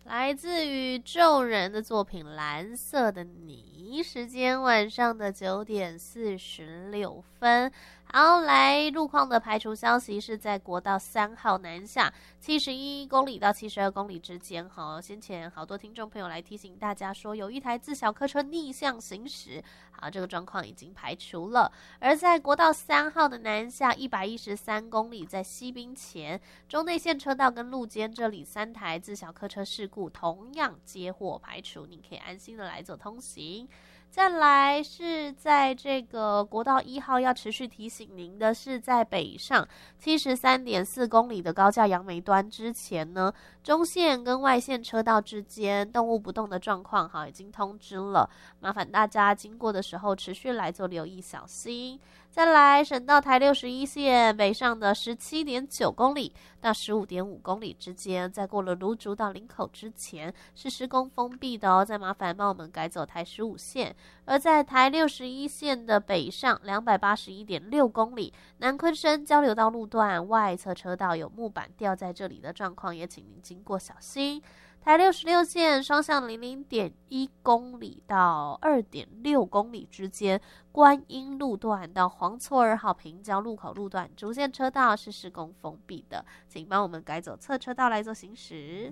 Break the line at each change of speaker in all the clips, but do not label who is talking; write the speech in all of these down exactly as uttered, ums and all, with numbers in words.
来自宇宙人的作品《蓝色的你》，时间晚上的九点四十六分。好，来路况的排除消息是在国道三号南下七十一公里到七十二公里之间。好，先前好多听众朋友来提醒大家说，有一台自小客车逆向行驶。好，这个状况已经排除了。而在国道三号的南下一百一十三公里，在西滨前中内线车道跟路肩这里三台自小客车事故同样接获排除，你可以安心的来走通行。再来是在这个国道一号要持续提醒您的是，在北上七十三点四公里的高架杨梅端之前呢，中线跟外线车道之间动物不动的状况哈，已经通知了，麻烦大家经过的时候持续来做留意小心。再来省道台六十一线北上的十七点九公里到十五点五公里之间，在过了芦竹到林口之前是施工封闭的哦，再麻烦帮我们改走台十五线。而在台六十一线的北上两百八十一点六公里南昆生交流道路段外侧车道有木板掉在这里的状况，也请您经过小心。台六十六线双向零零点一公里到二点六公里之间，观音路段到黄厝二号平交路口路段主线车道是施工封闭的，请帮我们改走侧车道来做行驶。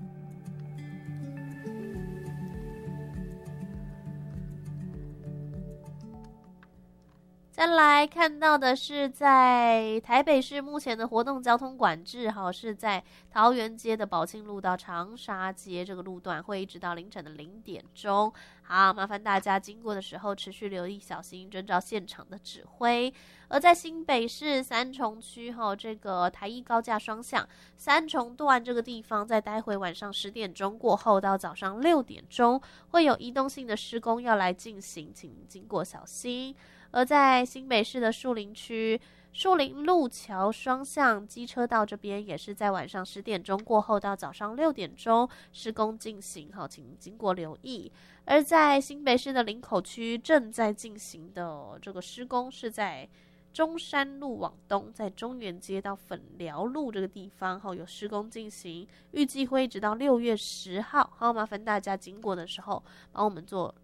再来看到的是在台北市目前的活动交通管制哈，是在桃园街的宝庆路到长沙街这个路段，会一直到凌晨的零点钟。好，麻烦大家经过的时候持续留意小心，遵照现场的指挥。而在新北市三重区哈，这个台一高架双向三重段这个地方，在待会晚上十点钟过后到早上六点钟，会有移动性的施工要来进行，请经过小心。而在新北市的树林区树林路桥双向机车道这边，也是在晚上十点钟过后到早上六点钟施工进行，好，请经过留意。而在新北市的林口区正在进行的这个施工是在中山路往东，在中原街到粉寮路这个地方哈，有施工进行，预计会一直到六月十号。好，麻烦大家经过的时候帮我们做